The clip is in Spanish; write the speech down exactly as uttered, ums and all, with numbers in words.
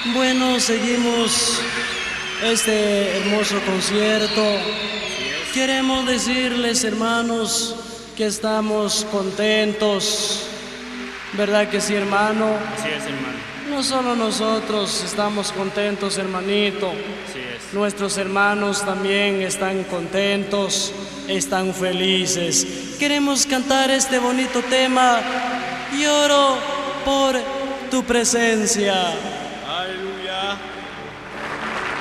Bueno, seguimos este hermoso concierto. Queremos decirles, hermanos, que estamos contentos. ¿Verdad que sí, hermano? Así es, hermano. No solo nosotros estamos contentos, hermanito. Así es. Nuestros hermanos también están contentos, están felices. Queremos cantar este bonito tema. Lloro por tu presencia.